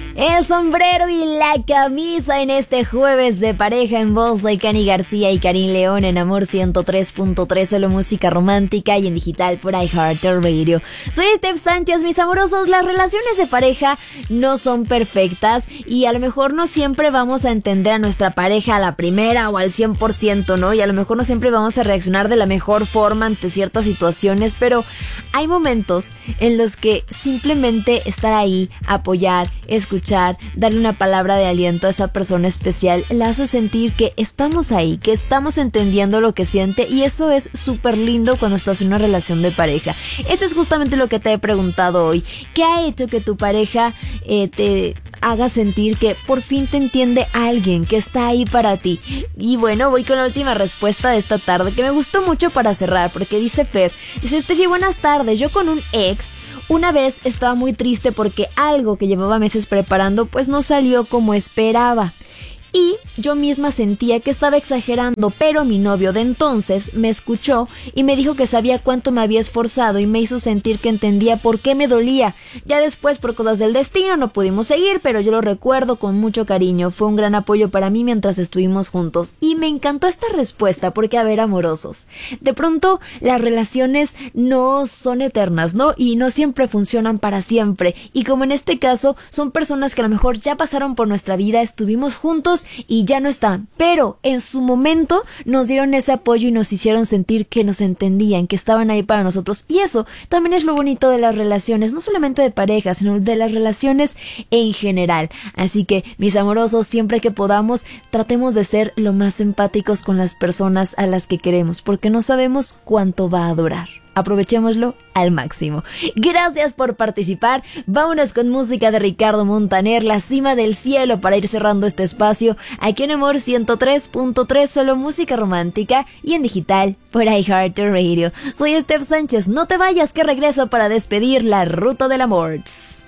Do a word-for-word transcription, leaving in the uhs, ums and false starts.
El sombrero y la camisa en este jueves de pareja en voz de Cani García y Karim León en Amor ciento tres punto tres, solo música romántica y en digital por iHeartRadio. Soy Steph Sánchez, mis amorosos. Las relaciones de pareja no son perfectas y a lo mejor no siempre vamos a entender a nuestra pareja a la primera o al cien por ciento, ¿no? Y a lo mejor no siempre vamos a reaccionar de la mejor forma ante ciertas situaciones, pero hay momentos en los que simplemente estar ahí, apoyar, escuchar, darle una palabra de aliento a esa persona especial, la hace sentir que estamos ahí, que estamos entendiendo lo que siente, y eso es súper lindo cuando estás en una relación de pareja. Eso es justamente lo que te he preguntado hoy. ¿Qué ha hecho que tu pareja eh, te haga sentir que por fin te entiende alguien, que está ahí para ti? Y bueno, voy con la última respuesta de esta tarde, que me gustó mucho para cerrar, porque dice Fer, dice: Steffi, buenas tardes, yo con un ex una vez estaba muy triste porque algo que llevaba meses preparando pues no salió como esperaba. Y yo misma sentía que estaba exagerando, pero mi novio de entonces me escuchó y me dijo que sabía cuánto me había esforzado y me hizo sentir que entendía por qué me dolía. Ya después, por cosas del destino, no pudimos seguir, pero yo lo recuerdo con mucho cariño. Fue un gran apoyo para mí mientras estuvimos juntos. Y me encantó esta respuesta porque, a ver, amorosos, de pronto las relaciones no son eternas, ¿no? Y no siempre funcionan para siempre. Y como en este caso, son personas que a lo mejor ya pasaron por nuestra vida, estuvimos juntos y ya no están, pero en su momento nos dieron ese apoyo y nos hicieron sentir que nos entendían, que estaban ahí para nosotros. Y eso también es lo bonito de las relaciones, no solamente de pareja, sino de las relaciones en general. Así que, mis amorosos, siempre que podamos, tratemos de ser lo más empáticos con las personas a las que queremos, porque no sabemos cuánto va a durar. Aprovechémoslo al máximo. Gracias por participar. Vámonos con música de Ricardo Montaner, La Cima del Cielo, para ir cerrando este espacio aquí en Amor ciento tres punto tres, solo música romántica y en digital por iHeartRadio. Soy Steph Sánchez. No te vayas, que regreso para despedir la ruta del amor.